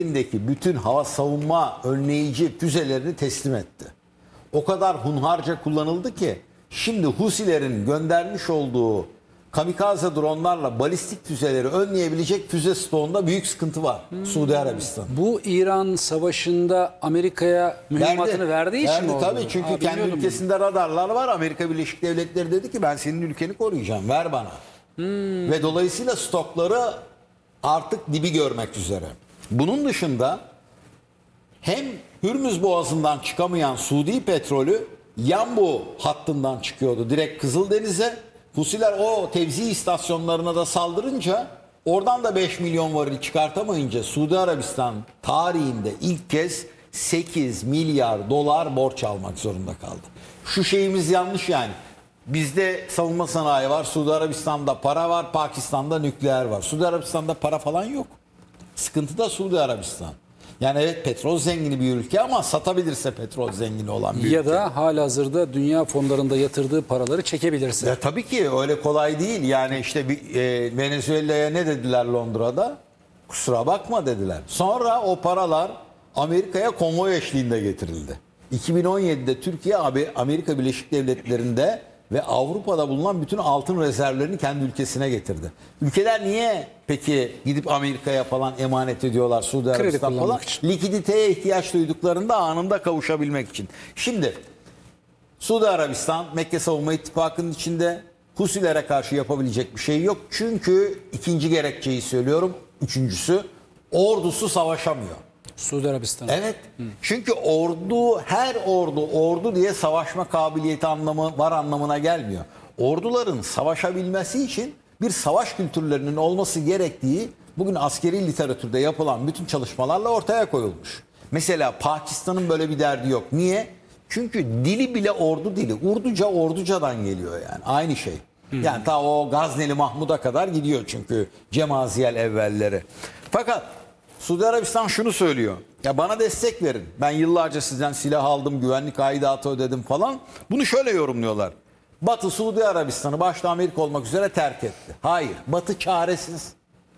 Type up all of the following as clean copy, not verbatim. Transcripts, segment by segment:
elindeki bütün hava savunma önleyici füzelerini teslim etti. O kadar hunharca kullanıldı ki şimdi Husilerin göndermiş olduğu kamikaze dronlarla balistik füzeleri önleyebilecek füze stoğunda büyük sıkıntı var Suudi Arabistan. Bu İran savaşında Amerika'ya mühimmatını verdiği için mi oldu? Tabii, çünkü kendi ülkesinde radarlar var. Amerika Birleşik Devletleri dedi ki ben senin ülkeni koruyacağım, ver bana. Ve dolayısıyla stokları artık dibi görmek üzere. Bunun dışında hem Hürmüz Boğazı'ndan çıkamayan Suudi petrolü Yanbu hattından çıkıyordu direkt Kızıldeniz'e. Husiler o tevzi istasyonlarına da saldırınca oradan da 5 milyon varil çıkartamayınca Suudi Arabistan tarihinde ilk kez 8 milyar dolar borç almak zorunda kaldı. Şu şeyimiz yanlış yani. Bizde savunma sanayi var, Suudi Arabistan'da para var, Pakistan'da nükleer var. Suudi Arabistan'da para falan yok. Sıkıntı da Suudi Arabistan. Yani evet petrol zengini bir ülke ama satabilirse petrol zengini olan bir ülke. Ya da halihazırda dünya fonlarında yatırdığı paraları çekebilirse. Ya tabii ki öyle kolay değil. Yani işte Venezuela'ya ne dediler Londra'da? Kusura bakma dediler. Sonra o paralar Amerika'ya konvoy eşliğinde getirildi. 2017'de Türkiye Amerika Birleşik Devletleri'nde ve Avrupa'da bulunan bütün altın rezervlerini kendi ülkesine getirdi. Ülkeler niye peki gidip Amerika'ya falan emanet ediyorlar, Suudi Arabistan falan? Likiditeye ihtiyaç duyduklarında anında kavuşabilmek için. Şimdi Suudi Arabistan Mekke Savunma İttifakı'nın içinde, Husilere karşı yapabilecek bir şey yok. Çünkü ikinci gerekçeyi söylüyorum. Üçüncüsü, ordusu savaşamıyor. Suudi Arabistan. Evet. Çünkü her ordu diye savaşma kabiliyeti var anlamına gelmiyor. Orduların savaşabilmesi için bir savaş kültürlerinin olması gerektiği bugün askeri literatürde yapılan bütün çalışmalarla ortaya koyulmuş. Mesela Pakistan'ın böyle bir derdi yok. Niye? Çünkü dili bile ordu dili. Urduca orducadan geliyor yani. Aynı şey. Yani ta o Gazneli Mahmud'a kadar gidiyor çünkü Cemaziyel evvelleri. Fakat Suudi Arabistan şunu söylüyor. Ya bana destek verin. Ben yıllarca sizden silah aldım, güvenlik aidatı ödedim falan. Bunu şöyle yorumluyorlar. Batı Suudi Arabistan'ı başta Amerika olmak üzere terk etti. Hayır, Batı çaresiz.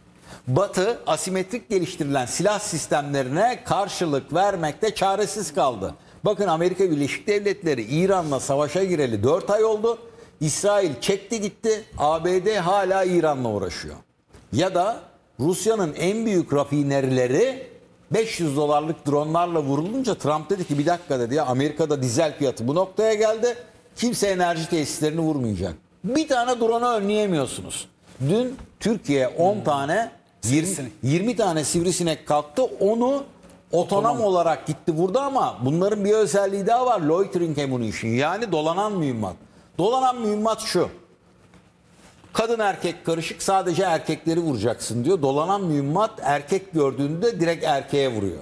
Batı asimetrik geliştirilen silah sistemlerine karşılık vermekte çaresiz kaldı. Bakın Amerika Birleşik Devletleri İran'la savaşa gireli 4 ay oldu. İsrail çekti gitti. ABD hala İran'la uğraşıyor. Ya da Rusya'nın en büyük rafinerileri 500 dolarlık dronlarla vurulunca Trump dedi ki bir dakika dedi ya, Amerika'da dizel fiyatı bu noktaya geldi. Kimse enerji tesislerini vurmayacak. Bir tane drone'u önleyemiyorsunuz. Dün Türkiye 10 tane 20 tane sivrisinek kalktı. Onu otonom olarak gitti vurdu ama bunların bir özelliği daha var. Loitering ammunition, yani dolanan mühimmat. Dolanan mühimmat şu. Kadın erkek karışık, sadece erkekleri vuracaksın diyor. Dolanan mühimmat erkek gördüğünde direkt erkeğe vuruyor.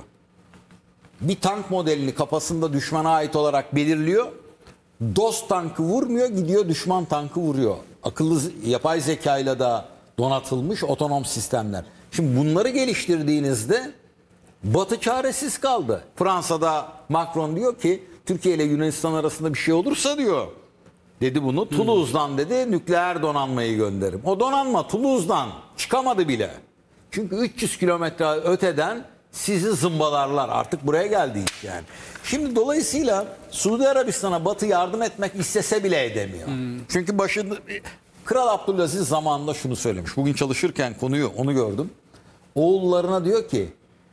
Bir tank modelini kafasında düşmana ait olarak belirliyor. Dost tankı vurmuyor, gidiyor düşman tankı vuruyor. Akıllı yapay zekayla da donatılmış otonom sistemler. Şimdi bunları geliştirdiğinizde Batı çaresiz kaldı. Fransa'da Macron diyor ki Türkiye ile Yunanistan arasında bir şey olursa diyor. Dedi bunu Toulouse'dan dedi nükleer donanmayı gönderirim. O donanma Toulouse'dan çıkamadı bile. Çünkü 300 kilometre öteden sizi zımbalarlar. Artık buraya geldi iş yani. Şimdi dolayısıyla Suudi Arabistan'a Batı yardım etmek istese bile edemiyor. Çünkü başında Kral Abdülaziz zamanında şunu söylemiş. Bugün çalışırken onu gördüm. Oğullarına diyor ki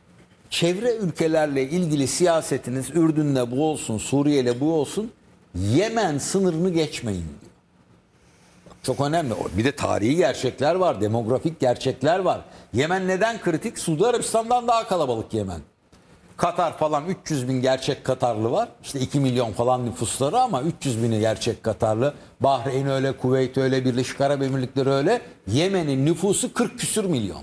çevre ülkelerle ilgili siyasetiniz Ürdün'le bu olsun, Suriye'yle bu olsun. Yemen sınırını geçmeyin diyor. Çok önemli. Bir de tarihi gerçekler var, demografik gerçekler var. Yemen neden kritik? Suudi Arabistan'dan daha kalabalık Yemen. Katar falan 300 bin gerçek Katarlı var. İşte 2 milyon falan nüfusları ama 300 bini gerçek Katarlı. Bahreyn öyle, Kuveyt öyle, Birleşik Arap Emirlikleri öyle. Yemen'in nüfusu 40 küsür milyon.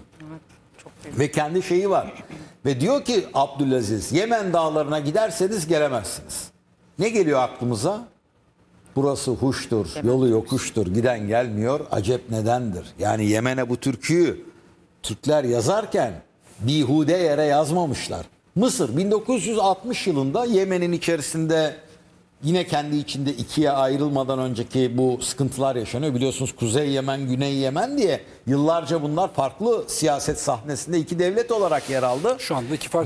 Ve kendi şeyi var. Ve diyor ki Abdülaziz, Yemen dağlarına giderseniz gelemezsiniz. Ne geliyor aklımıza? Burası huştur, yolu yokuştur, giden gelmiyor, acep nedendir? Yani Yemen'e bu türküyü Türkler yazarken bihude yere yazmamışlar. Mısır 1960 yılında Yemen'in içerisinde yine kendi içinde ikiye ayrılmadan önceki bu sıkıntılar yaşanıyor. Biliyorsunuz Kuzey Yemen, Güney Yemen diye yıllarca bunlar farklı siyaset sahnesinde iki devlet olarak yer aldı. Şu anda iki farklı